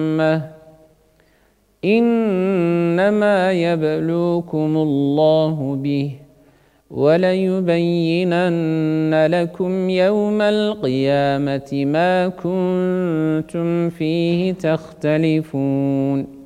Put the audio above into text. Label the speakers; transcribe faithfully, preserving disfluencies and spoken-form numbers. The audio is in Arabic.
Speaker 1: إنما يبلوكم الله به وليبينن لكم يوم القيامة ما كنتم فيه تختلفون